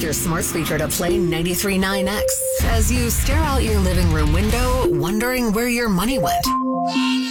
your smart speaker to play 93.9X as you stare out your living room window, wondering where your money went.